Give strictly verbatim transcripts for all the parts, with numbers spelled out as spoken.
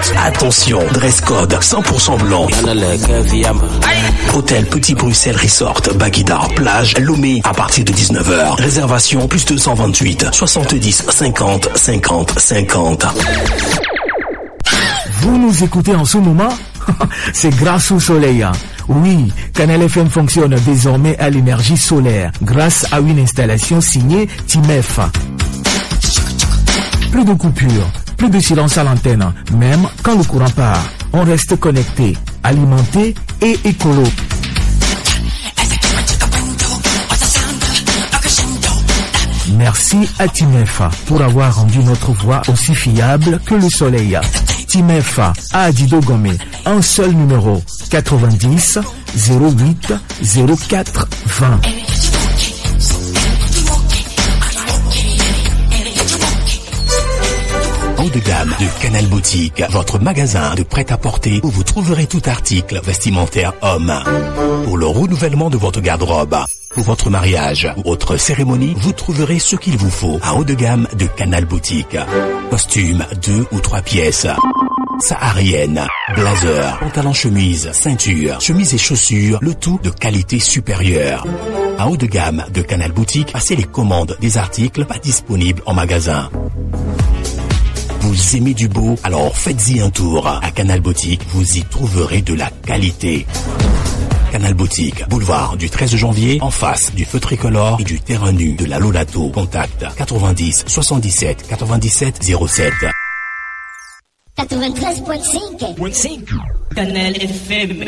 Attention, dress code cent pour cent blanc. Hôtel Petit Bruxelles Resort, Baguida, plage, Lomé, à partir de dix-neuf heures. Réservation plus deux cent vingt-huit, soixante-dix, cinquante, cinquante, cinquante. Vous nous écoutez en ce moment? C'est grâce au soleil. Oui, Canal F M fonctionne désormais à l'énergie solaire grâce à une installation signée Timef. Plus de coupures, plus de silence à l'antenne, même quand le courant part. On reste connecté, alimenté et écolo. Merci à Timef pour avoir rendu notre voix aussi fiable que le soleil. Timef à Adido Gomé, un seul numéro, quatre-vingt-dix, zéro huit, zéro quatre, vingt. Haut de gamme de Canal Boutique, votre magasin de prêt-à-porter où vous trouverez tout article vestimentaire homme. Pour le renouvellement de votre garde-robe, pour votre mariage ou autre cérémonie, vous trouverez ce qu'il vous faut à haut de gamme de Canal Boutique. Costumes, deux ou trois pièces. Saharienne, blazer, pantalon chemise, ceinture, chemise et chaussures, le tout de qualité supérieure. À haut de gamme de Canal Boutique, passez les commandes des articles pas disponibles en magasin. Vous aimez du beau? Alors faites-y un tour. À Canal Boutique, vous y trouverez de la qualité. Canal Boutique, boulevard du treize janvier, en face du feu tricolore et du terrain nu de la Lolato. Contact quatre-vingt-dix, soixante-dix-sept, quatre-vingt-dix-sept, zéro sept. quatre-vingt-treize virgule cinq. Canal F M.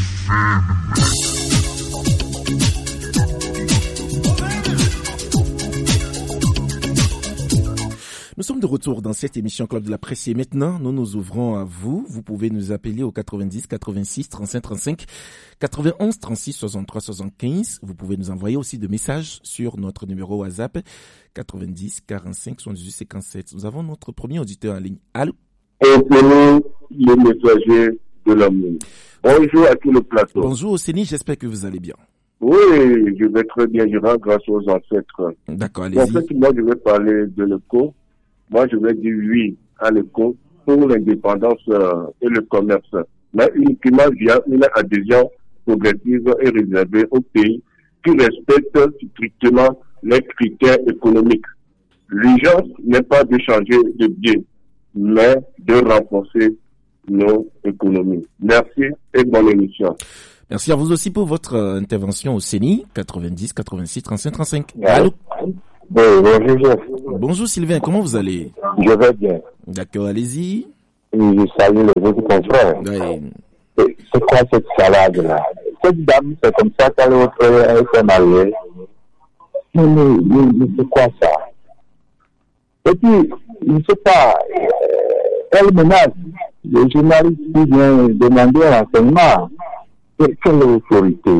Nous sommes de retour dans cette émission Club de la Presse et maintenant, nous nous ouvrons à vous. Vous pouvez nous appeler au quatre-vingt-dix, quatre-vingt-six, trente-cinq, trente-cinq, quatre-vingt-onze, trente-six, soixante-trois, soixante-quinze. Vous pouvez nous envoyer aussi des messages sur notre numéro WhatsApp quatre-vingt-dix, quarante-cinq, soixante-dix-huit, cinquante-sept. Nous avons notre premier auditeur en ligne. Allô? Oseni, le messager de l'amour. Bonjour à tout le plateau. Bonjour Oseni, j'espère que vous allez bien. Oui, je vais très bien, je rends grâce aux ancêtres. D'accord, allez-y. En fait, moi, je vais parler de l'éco. Moi, je vais dire oui à l'éco pour l'indépendance euh, et le commerce, mais uniquement via une adhésion progressive et réservée aux pays qui respectent strictement les critères économiques. L'urgence n'est pas de changer de biais, mais de renforcer nos économies. Merci et bonne émission. Merci à vous aussi pour votre euh, intervention au C E N I, quatre-vingt-dix, quatre-vingt-six, trente-cinq, trente-cinq. Allô? Oui, bonjour. Bonjour Sylvain, comment vous allez? Je vais bien. D'accord, allez-y. Je salue les autres confrères. Oui. C'est quoi cette salade-là? Cette dame, c'est comme ça qu'elle s'est mariée. Mais, mais, mais, mais c'est quoi ça? Et puis, je ne sais pas, euh, elle menace les journalistes qui viennent demander un renseignement. Quelle autorité?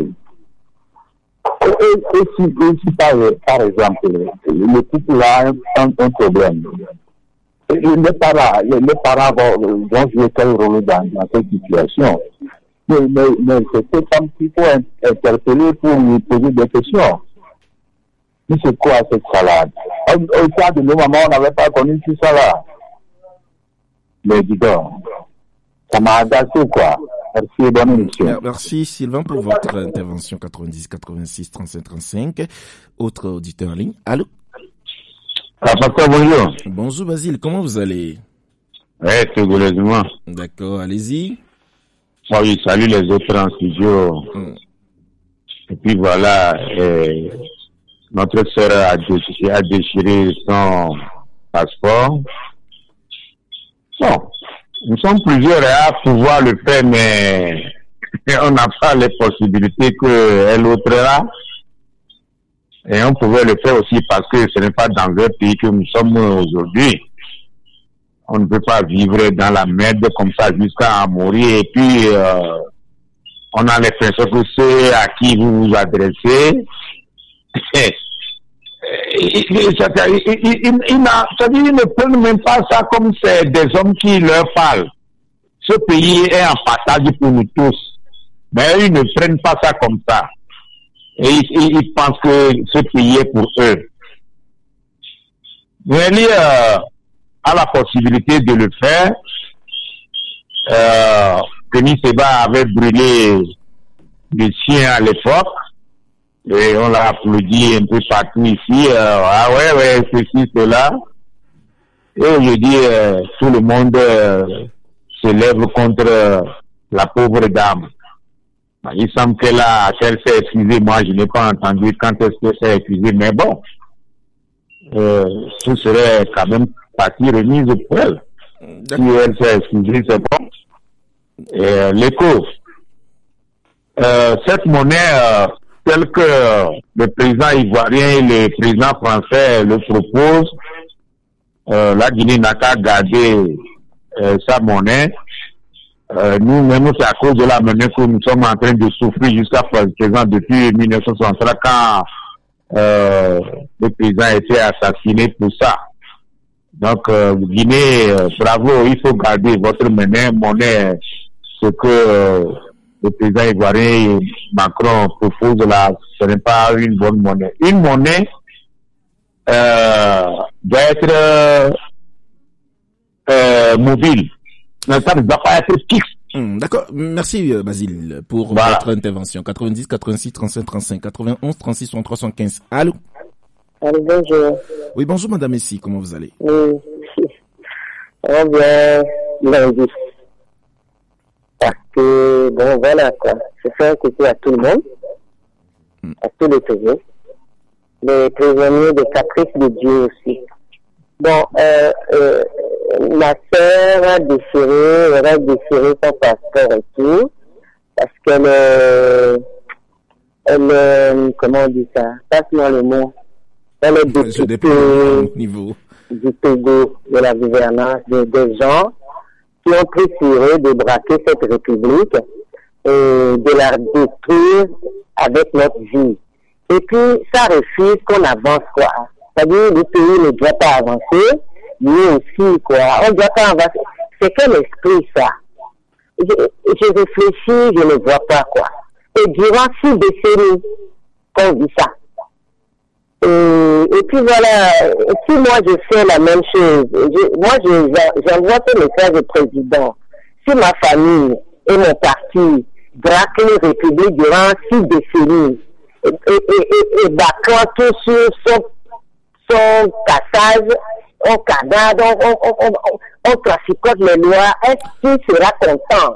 Et, et, si, et si par, par exemple, le couple a un, un problème, et les parents, les, les parents vont, vont jouer quel rôle dans, dans cette situation? Mais, mais, mais c'est cette femme qu'il faut interpeller pour lui poser des questions. Mais c'est quoi cette salade? Au, au cas de nos mamans, on n'avait pas connu tout ça là. Mais dis donc, ça m'a agacé quoi. Merci, bonne émission. Merci Sylvain pour votre intervention quatre-vingt-dix, quatre-vingt-six, trente-cinq, trente-cinq. Autre auditeur en ligne. Allô? Ah, bonjour. Bonjour Basile, comment vous allez? Ouais, rigoureusement. D'accord, allez-y. Moi, oui, salut les autres en studio. Mm. Et puis voilà, euh, notre sœur a déchiré, a déchiré son passeport. Bon. Nous sommes plusieurs à pouvoir le faire, mais on n'a pas les possibilités qu'elle autre là. Et on pouvait le faire aussi parce que ce n'est pas dans un pays que nous sommes aujourd'hui. On ne peut pas vivre dans la merde comme ça jusqu'à mourir. Et puis, euh, on a l'impression que ceux à qui vous vous adressez, Ils, ils, ils, ils, ils ne prennent même pas ça comme c'est des hommes qui leur parlent. Ce pays est en partage pour nous tous. Mais ils ne prennent pas ça comme ça. Et ils, ils, ils pensent que ce pays est pour eux. Mais il y a la possibilité de le faire. euh, Denis Seba avait brûlé des chiens à l'époque. Et on l'a applaudi un peu partout ici. Euh, ah ouais, ouais, ceci, cela. Et aujourd'hui, euh, tout le monde euh, se lève contre euh, la pauvre dame. Il semble qu'elle a, qu'elle s'est excusée. Moi, je n'ai pas entendu quand est-ce qu'elle s'est excusée. Mais bon, euh, ce serait quand même partie remise pour elle. Si elle s'est excusée, c'est bon. Et euh, l'écho. Euh, cette monnaie, euh, telle que euh, le président ivoirien et le président français le proposent, euh, la Guinée n'a qu'à garder euh, sa monnaie. Euh, nous-mêmes, c'est à cause de la monnaie que nous sommes en train de souffrir jusqu'à présent depuis mille neuf cent soixante-trois quand euh, le président a été assassiné pour ça. Donc, euh, Guinée, euh, bravo, il faut garder votre monnaie, monnaie, ce que euh, le président ivoirien et Macron proposent là, ce n'est pas une bonne monnaie. Une monnaie euh, doit être euh, euh, mobile. Ça ne doit pas être fixe. Hum, d'accord. Merci, euh, Basile, pour voilà. votre intervention. quatre-vingt-dix, quatre-vingt-six, trente-cinq, trente-cinq, quatre-vingt-onze, trente-six, soixante-trois, soixante-quinze. Allô? Allô, bonjour. Oui, bonjour, madame Messi. Comment vous allez? Oui. Ça va bien, lundi. Parce que, bon, voilà, quoi. Je fais un coucou à tout le monde, hum. à tous les pays, les prisonniers des caprices de Dieu aussi. Bon, euh, euh, ma sœur a déchiré, elle a déchiré son passeport et tout, parce qu'elle est, elle est, comment on dit ça, passe-moi le mot, elle est députée niveau du Togo, de la gouvernance, de, des gens qui ont pris sur eux de braquer cette république et de la détruire avec notre vie. Et puis, ça refuse qu'on avance, quoi. C'est-à-dire, le pays ne doit pas avancer, nous aussi, quoi. On ne doit pas avancer. C'est quel esprit, ça? Je, je réfléchis, je ne vois pas, quoi. Et durant six décennies, qu'on dit ça. Et, et puis voilà, si moi je fais la même chose, je, moi je, j'envoie ce message au président. Si ma famille et mon parti braquent les républiques durant six décennies, et, et, et, et bâclant tout sur son son cassage, on cadavre, on, on, on, on, on traficote les lois, est-ce qu'il sera content?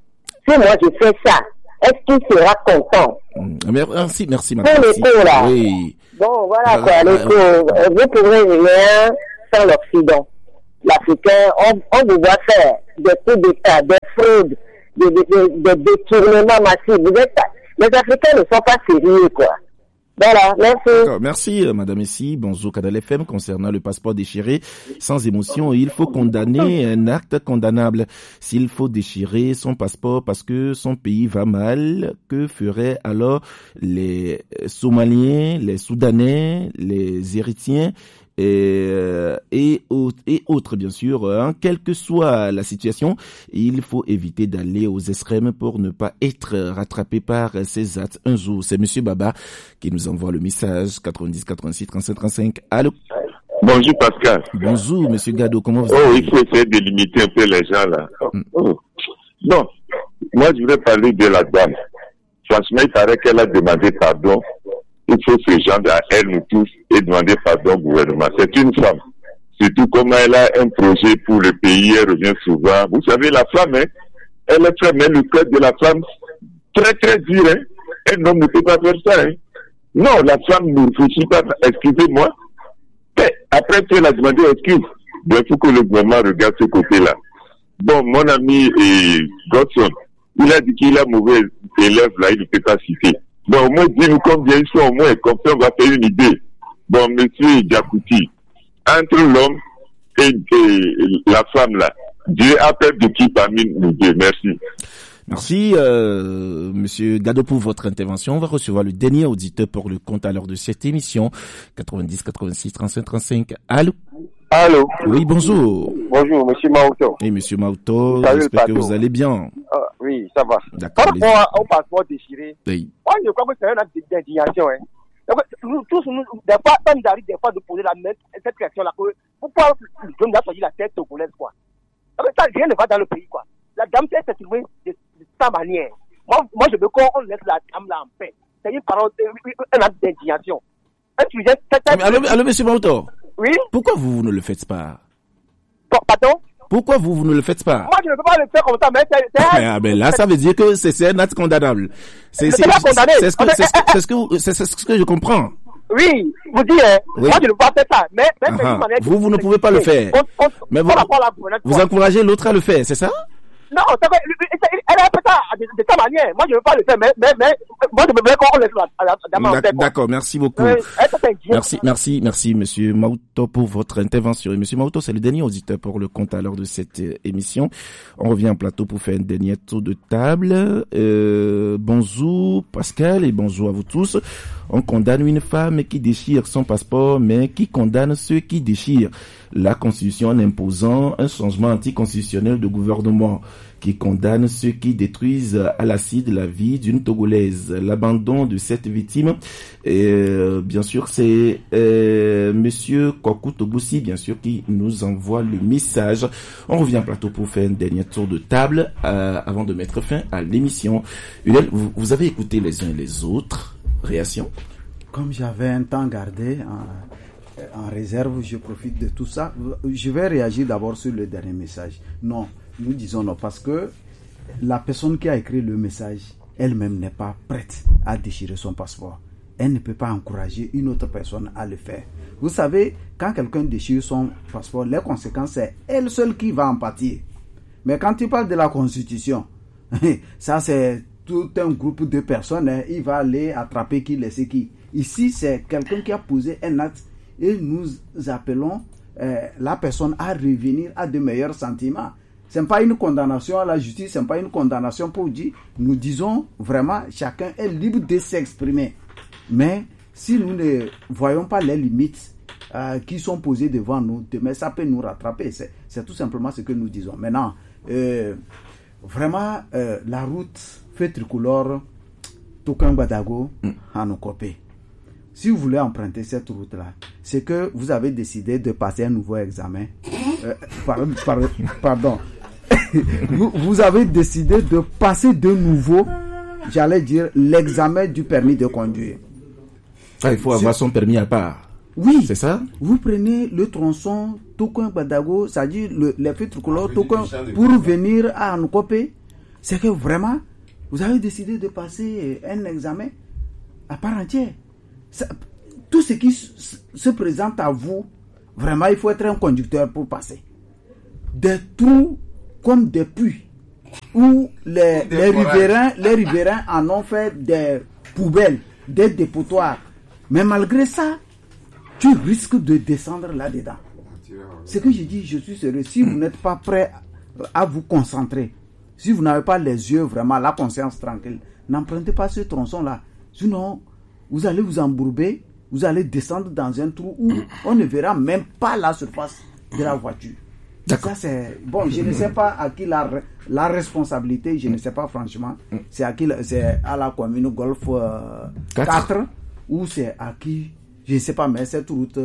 Si moi je fais ça, est-ce qu'il sera content? Merci, merci madame. Pour l'écho là. Oui. Bon, voilà quoi, l'écho. Euh, vous pourrez rien sans l'Occident. L'Africain, on, on vous voit faire des coups d'État, des fraudes, des, des, des, des détournements massifs. Vous êtes, les Africains ne sont pas sérieux, quoi. Voilà, merci. Merci, madame Essi. Bonjour, Canal F M. Concernant le passeport déchiré, sans émotion, il faut condamner un acte condamnable. S'il faut déchirer son passeport parce que son pays va mal, que feraient alors les Somaliens, les Soudanais, les Érythréens et, euh, et, et autres, bien sûr, hein. Quelle que soit la situation, il faut éviter d'aller aux extrêmes pour ne pas être rattrapé par ces actes un jour. C'est monsieur Baba qui nous envoie le message quatre-vingt-dix, quatre-vingt-six, trente-cinq, trente-cinq. Allô? Bonjour Pascal. Bonjour monsieur Gado, comment vous allez? Oh, il faut essayer de limiter un peu les gens là. Mm. Oh. Non, moi je voudrais parler de la dame. Franchement, il paraît qu'elle a demandé pardon. Il faut se joindre à elle, nous tous, et demander pardon au gouvernement. C'est une femme. Surtout comme elle a un projet pour le pays, elle revient souvent. Vous savez, la femme, hein, elle est femme, mais le cœur de la femme, très très dur, hein. Un homme ne peut pas faire ça, hein. Non, la femme ne réfléchit pas, excusez-moi. Mais après qu'elle a demandé excuse, il faut que le gouvernement regarde ce côté-là. Bon, mon ami et Godson, il a dit qu'il a mauvais élève là, il ne peut pas citer. Bon, au moins, dis-nous combien ils sont, au moins, comme ça, on va faire une idée. Bon, monsieur Djakouti, entre l'homme et, et la femme, là, Dieu a fait de qui parmi nous deux. Merci. Merci, euh, monsieur Gado, pour votre intervention. On va recevoir le dernier auditeur pour le compte à l'heure de cette émission. quatre-vingt-dix, quatre-vingt-six, trente-cinq, trente-cinq. Allô? Allô? Oui, bonjour. Bonjour, monsieur Maouto. Oui, monsieur Maouto. J'espère que vous allez bien. Ah, oui, ça va. D'accord. Par rapport au passeport déchiré, oui. Moi, je crois que c'est un acte d'indignation, hein. Donc, nous tous, nous, des fois, ça nous arrive des fois de poser la même, cette question-là. Pourquoi le jeune a choisi la tête togolaise, quoi? Donc, ça, rien ne va dans le pays, quoi. la dame s'est exprimée de, de sa manière. Moi, moi, je veux qu'on laisse la dame là en paix. C'est une parole, un acte d'indignation. Un sujet, mais allô, allô, monsieur Mauto. Oui. Pourquoi vous, vous ne le faites pas? Pardon? Pourquoi vous, vous ne le faites pas? Moi, je ne peux pas le faire comme ça, mais c'est... c'est ah, ben là, ça veut dire que c'est, c'est un acte condamnable. C'est, c'est, c'est, condamné. c'est, ce que, c'est, ce que, c'est, ce que, c'est, c'est ce que je comprends. Oui, vous dites, hein, oui. Moi, je ne peux pas faire ça. Mais, mais c'est une manière vous, vous ne pouvez pas le faire. On, on, mais vous, vous encouragez l'autre à le faire, c'est ça? Non, c'est vrai, elle a fait ça de, de sa manière. Moi, je ne veux pas le faire, mais, mais, mais moi, je veux qu'on laisse la dame en paix. D'accord, merci beaucoup. Euh, merci, merci, merci, monsieur Mauto, pour votre intervention. Et monsieur Mauto, c'est le dernier auditeur pour le compte à l'heure de cette euh, émission. On revient en plateau pour faire un dernier tour de table. Euh, bonjour, Pascal, et bonjour à vous tous. On condamne une femme qui déchire son passeport, mais qui condamne ceux qui déchirent la Constitution en imposant un changement anticonstitutionnel de gouvernement, qui condamne ceux qui détruisent à l'acide la vie d'une Togolaise. L'abandon de cette victime, euh, bien sûr, c'est euh, monsieur Kwaku Togoussi, bien sûr, qui nous envoie le message. On revient en plateau pour faire un dernier tour de table euh, avant de mettre fin à l'émission. Hélène, vous, vous avez écouté les uns et les autres. Réaction? Comme j'avais un temps gardé en, en réserve, je profite de tout ça. Je vais réagir d'abord sur le dernier message. Non, nous disons non, parce que la personne qui a écrit le message, elle-même n'est pas prête à déchirer son passeport. Elle ne peut pas encourager une autre personne à le faire. Vous savez, quand quelqu'un déchire son passeport, les conséquences, c'est elle seule qui va en pâtir. Mais quand tu parles de la Constitution, ça c'est tout un groupe de personnes, hein, il va aller attraper qui, laisser qui. Ici, c'est quelqu'un qui a posé un acte et nous appelons euh, la personne à revenir à de meilleurs sentiments. Ce n'est pas une condamnation à la justice, ce n'est pas une condamnation pour dire, nous disons vraiment, chacun est libre de s'exprimer. Mais si nous ne voyons pas les limites euh, qui sont posées devant nous, demain ça peut nous rattraper. C'est, c'est tout simplement ce que nous disons. Maintenant, euh, vraiment, euh, la route fait tricolore, Tokan Badago, Hanokopé. Si vous voulez emprunter cette route-là, c'est que vous avez décidé de passer un nouveau examen. Euh, par, par, pardon. vous, vous avez décidé de passer de nouveau, j'allais dire, l'examen du permis de conduire. Ah, il faut avoir son permis à part. Oui. C'est ça? Vous prenez le tronçon Tokan Badago, c'est-à-dire le, les feux tricolores Tokan, pour venir à Hanokopé. C'est que vraiment, vous avez décidé de passer un examen à part entière. Ça, tout ce qui s- se présente à vous, vraiment, il faut être un conducteur pour passer. Des trous comme des puits, où les, les, riverains, les riverains en ont fait des poubelles, des dépotoirs. Mais malgré ça, tu risques de descendre là-dedans. Ce que je dis, je suis sérieux. Si vous n'êtes pas prêt à vous concentrer, si vous n'avez pas les yeux vraiment, la conscience tranquille, n'empruntez pas ce tronçon-là. Sinon, vous allez vous embourber, vous allez descendre dans un trou où on ne verra même pas la surface de la voiture. D'accord. Ça, c'est... Bon, je ne sais pas à qui la, la responsabilité, je ne sais pas franchement. C'est à qui, c'est à la commune Golf euh, quatre, ou c'est à qui, je ne sais pas, mais cette route,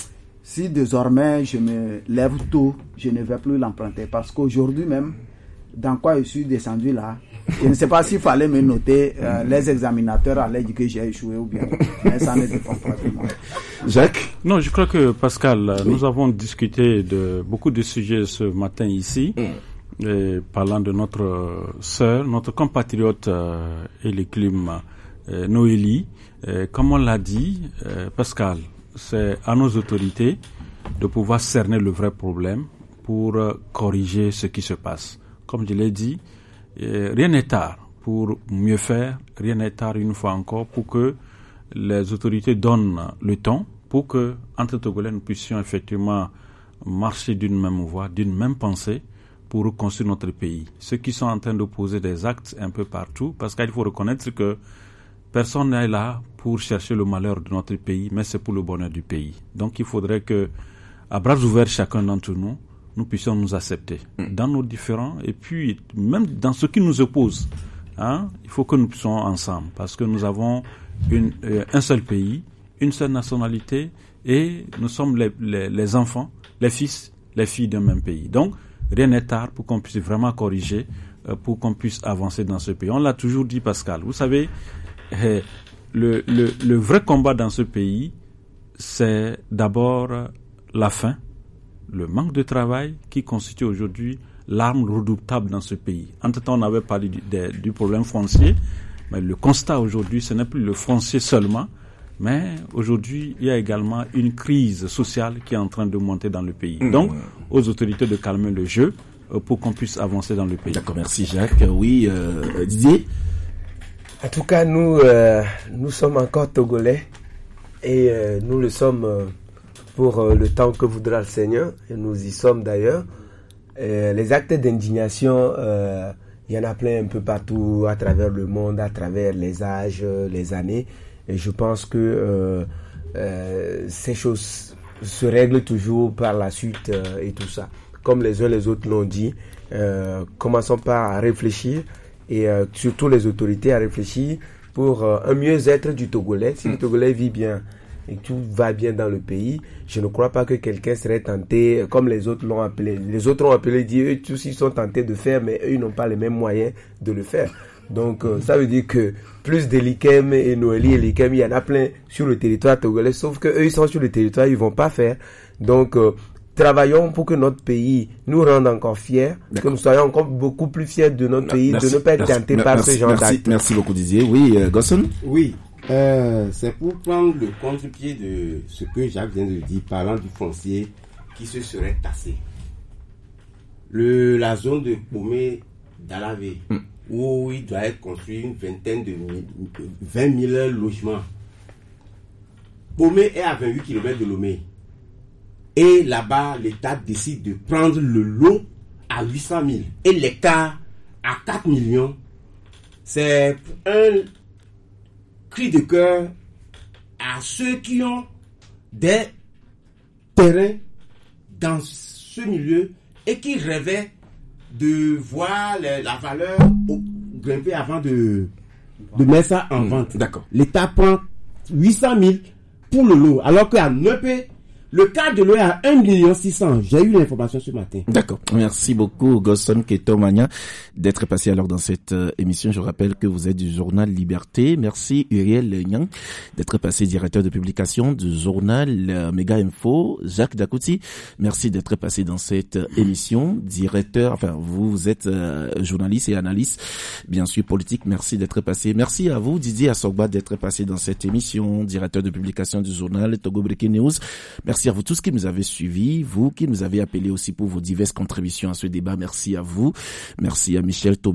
si désormais je me lève tôt, je ne vais plus l'emprunter. Parce qu'aujourd'hui même, dans quoi je suis descendu là, je ne sais pas s'il fallait me noter, euh, les examinateurs allaient dire que j'ai échoué ou bien, mais ça ne dépend pas de moi. Jacques? Non, je crois que Pascal, oui. Nous avons discuté de beaucoup de sujets ce matin ici, mm. et parlant de notre sœur, notre compatriote euh, Eléclim euh, Noélie. Euh, comme on l'a dit, euh, Pascal, c'est à nos autorités de pouvoir cerner le vrai problème pour euh, corriger ce qui se passe. Comme je l'ai dit, euh, rien n'est tard pour mieux faire, rien n'est tard une fois encore pour que les autorités donnent le temps pour que, entre Togolais, nous puissions effectivement marcher d'une même voie, d'une même pensée pour reconstruire notre pays. Ceux qui sont en train de poser des actes un peu partout, parce qu'il faut reconnaître que personne n'est là pour chercher le malheur de notre pays, mais c'est pour le bonheur du pays. Donc il faudrait que, à bras ouverts chacun d'entre nous, nous puissions nous accepter dans nos différends et puis même dans ce qui nous oppose. Hein, il faut que nous puissions ensemble parce que nous avons une, euh, un seul pays, une seule nationalité et nous sommes les, les, les enfants, les fils, les filles d'un même pays. Donc, rien n'est tard pour qu'on puisse vraiment corriger, euh, pour qu'on puisse avancer dans ce pays. On l'a toujours dit, Pascal. Vous savez, euh, le, le, le vrai combat dans ce pays, c'est d'abord la faim, le manque de travail qui constitue aujourd'hui l'arme redoutable dans ce pays. Entre-temps, on avait parlé du, de, du problème foncier, mais le constat aujourd'hui, ce n'est plus le foncier seulement, mais aujourd'hui, il y a également une crise sociale qui est en train de monter dans le pays. Mmh. Donc, aux autorités de calmer le jeu euh, pour qu'on puisse avancer dans le pays. D'accord, merci Jacques. Oui, euh, Didier? En tout cas, nous, euh, nous sommes encore Togolais et euh, nous le sommes euh, pour euh, le temps que voudra le Seigneur, et nous y sommes d'ailleurs. Euh, les actes d'indignation, euh, il y en a plein un peu partout à travers le monde, à travers les âges, les années. Et je pense que euh, euh, ces choses se règlent toujours par la suite euh, et tout ça. Comme les uns les autres l'ont dit, euh, commençons par réfléchir et euh, surtout les autorités à réfléchir pour euh, un mieux-être du Togolais. Si le Togolais vit bien et tout va bien dans le pays, je ne crois pas que quelqu'un serait tenté, comme les autres l'ont appelé. Les autres ont appelé, dit, eux tous ils sont tentés de faire, mais eux ils n'ont pas les mêmes moyens de le faire. Donc euh, ça veut dire que plus de Likem et Noélie et Likem, il y en a plein sur le territoire togolais, sauf que eux ils sont sur le territoire, ils vont pas faire. Donc euh, travaillons pour que notre pays nous rende encore fiers, que nous soyons encore beaucoup plus fiers de notre pays, merci, de ne pas être tentés par merci, ce genre merci, d'actes. Merci beaucoup Didier. Oui, euh, Gosson? Oui. Euh, c'est pour prendre le contre-pied de ce que Jacques vient de dire, parlant du foncier qui se serait tassé. Le, la zone de Pomé d'Alavé, mm. où il doit être construit une vingtaine de vingt mille logements. Pomé est à vingt-huit kilomètres de Lomé. Et là-bas, l'État décide de prendre le lot à huit cent mille et l'hectare à quatre millions. C'est un cri de cœur à ceux qui ont des terrains dans ce milieu et qui rêvaient de voir les, la valeur au, grimper avant de, de mettre ça en mmh, vente. D'accord. L'État prend huit cent mille pour le lot, alors qu'à Neupé, le cas de l'eau est à un million six cents. J'ai eu l'information ce matin. D'accord. Merci beaucoup, Gosson Ketomania, d'être passé alors dans cette euh, émission. Je rappelle que vous êtes du journal Liberté. Merci, Uriel Nyang, d'être passé directeur de publication du journal euh, Méga Info. Jacques Dakouti, merci d'être passé dans cette euh, émission. Directeur, enfin, vous êtes euh, journaliste et analyste, bien sûr, politique. Merci d'être passé. Merci à vous, Didier Assogba, d'être passé dans cette émission. Directeur de publication du journal Togo Breaking News. Merci à vous tous qui nous avez suivis, vous qui nous avez appelés aussi pour vos diverses contributions à ce débat. Merci à vous. Merci à Michel Thomas.